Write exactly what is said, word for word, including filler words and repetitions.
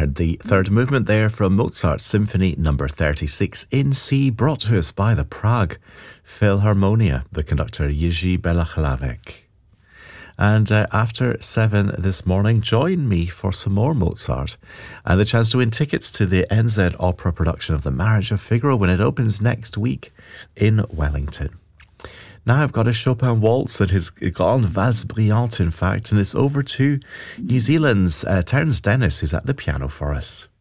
heard the third movement there from Mozart's Symphony number thirty-six in C, brought to us by the Prague Philharmonia, the conductor Jiří Bělohlavek. And uh, after seven this morning, join me for some more Mozart and the chance to win tickets to the N Z Opera production of The Marriage of Figaro when it opens next week in Wellington. Now I've got a Chopin waltz at his Grande Valse Brillante, in fact, and it's over to New Zealand's uh, Terence Dennis, who's at the piano for us.